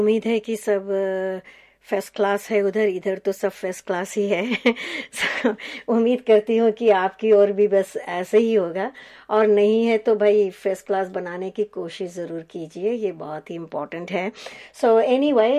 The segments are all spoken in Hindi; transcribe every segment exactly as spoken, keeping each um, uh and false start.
उम्मीद है कि सब फर्स्ट क्लास है उधर, इधर तो सब फर्स्ट क्लास ही है। So, उम्मीद करती हूँ कि आपकी और भी बस ऐसे ही होगा, और नहीं है तो भाई फर्स्ट क्लास बनाने की कोशिश ज़रूर कीजिए, ये बहुत ही इम्पोर्टेंट है। सो एनीवे,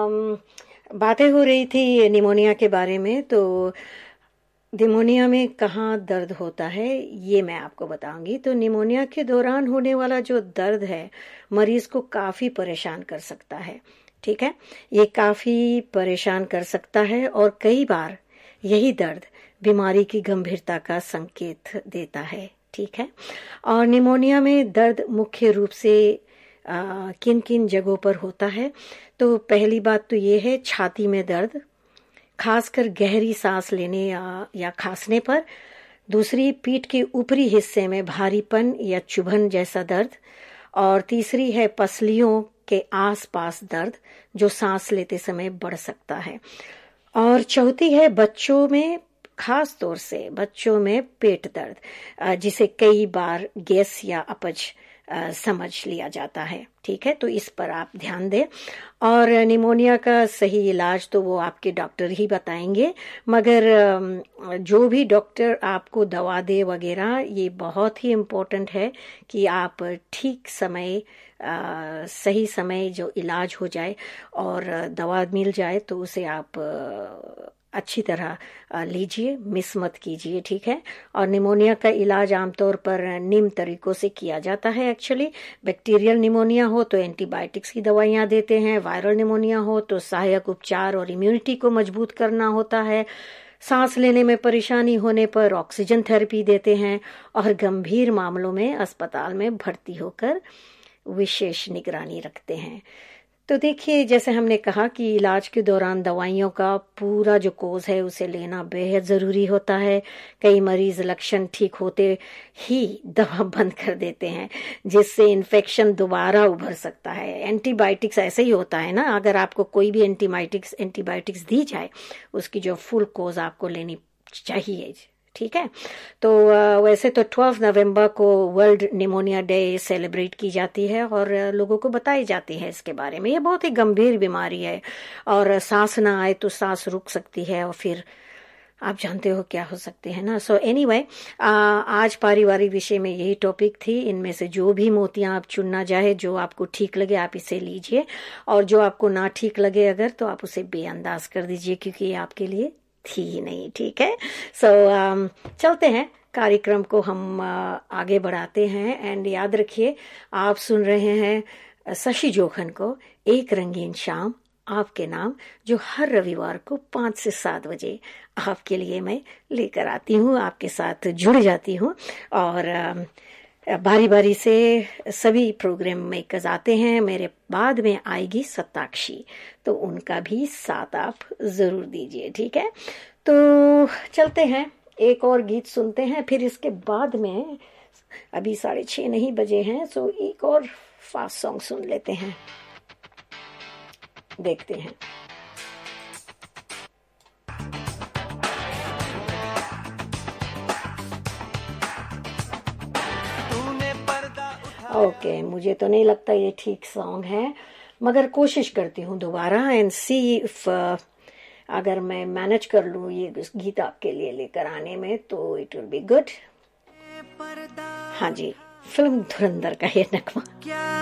बातें हो रही थी निमोनिया के बारे में, तो निमोनिया में कहाँ दर्द होता है ये मैं आपको बताऊंगी। तो निमोनिया के दौरान होने वाला जो दर्द है मरीज को काफ़ी परेशान कर सकता है, ठीक है। ये काफ़ी परेशान कर सकता है और कई बार यही दर्द बीमारी की गंभीरता का संकेत देता है, ठीक है। और निमोनिया में दर्द मुख्य रूप से आ, किन किन जगहों पर होता है। तो पहली बात तो ये है छाती में दर्द, खासकर गहरी सांस लेने या, या खांसने पर। दूसरी, पीठ के ऊपरी हिस्से में भारीपन या चुभन जैसा दर्द। और तीसरी है पसलियों के आसपास दर्द जो सांस लेते समय बढ़ सकता है। और चौथी है बच्चों में, खास तौर से बच्चों में पेट दर्द, जिसे कई बार गैस या अपच समझ लिया जाता है, ठीक है। तो इस पर आप ध्यान दें। और निमोनिया का सही इलाज तो वो आपके डॉक्टर ही बताएंगे, मगर जो भी डॉक्टर आपको दवा दे वगैरह, ये बहुत ही इम्पोर्टेंट है कि आप ठीक समय, आ, सही समय जो इलाज हो जाए और दवा मिल जाए तो उसे आप आ, अच्छी तरह लीजिए, मिस मत कीजिए, ठीक है। और निमोनिया का इलाज आमतौर पर निम्न तरीकों से किया जाता है। एक्चुअली बैक्टीरियल निमोनिया हो तो एंटीबायोटिक्स की दवाइयाँ देते हैं, वायरल निमोनिया हो तो सहायक उपचार और इम्यूनिटी को मजबूत करना होता है, सांस लेने में परेशानी होने पर ऑक्सीजन थेरेपी देते हैं, और गंभीर मामलों में अस्पताल में भर्ती होकर विशेष निगरानी रखते हैं। तो देखिए, जैसे हमने कहा कि इलाज के दौरान दवाइयों का पूरा जो कोर्स है उसे लेना बेहद ज़रूरी होता है। कई मरीज लक्षण ठीक होते ही दवा बंद कर देते हैं, जिससे इन्फेक्शन दोबारा उभर सकता है। एंटीबायोटिक्स ऐसे ही होता है ना, अगर आपको कोई भी एंटीबायोटिक्स एंटीबायोटिक्स दी जाए, उसकी जो फुल कोर्स आपको लेनी चाहिए, ठीक है। तो वैसे तो बारह नवंबर को वर्ल्ड निमोनिया डे सेलिब्रेट की जाती है और लोगों को बताई जाती है इसके बारे में। ये बहुत ही गंभीर बीमारी है और सांस ना आए तो सांस रुक सकती है, और फिर आप जानते हो क्या हो सकते हैं ना। सो एनीवे, आज पारिवारिक विषय में यही टॉपिक थी। इनमें से जो भी मोतियां आप चुनना चाहे, जो आपको ठीक लगे आप इसे लीजिए, और जो आपको ना ठीक लगे अगर, तो आप उसे बेअंदाज कर दीजिए, क्योंकि ये आपके लिए थी ही नहीं, ठीक है। सो so, um, चलते हैं, कार्यक्रम को हम uh, आगे बढ़ाते हैं। एंड याद रखिए, आप सुन रहे हैं शशि जोखन को एक रंगीन शाम आपके नाम, जो हर रविवार को पाँच से सात बजे आपके लिए मैं लेकर आती हूँ, आपके साथ जुड़ जाती हूँ। और uh, बारी बारी से सभी प्रोग्राम मेकर्स आते हैं। मेरे बाद में आएगी सत्ताक्षी, तो उनका भी साथ आप जरूर दीजिए, ठीक है। तो चलते हैं, एक और गीत सुनते हैं, फिर इसके बाद में, अभी साढ़े छः नहीं बजे हैं, सो एक और फास्ट सॉन्ग सुन लेते हैं, देखते हैं। ओके okay, मुझे तो नहीं लगता ये ठीक सॉन्ग है, मगर कोशिश करती हूँ दोबारा एंड सी इफ अगर मैं मैनेज कर लूँ ये गीत आपके लिए लेकर आने में, तो इट विल बी गुड। हाँ जी, फिल्म धुरंधर का ये नगमा।